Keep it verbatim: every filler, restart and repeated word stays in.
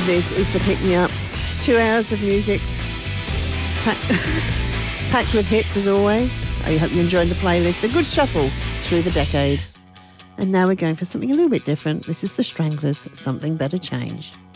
This is the Pick Me Up. Two hours of music packed, packed with hits as always. I hope you enjoyed the playlist. A good shuffle through the decades. And now we're going for something a little bit different. This is the Stranglers, Something Better Change.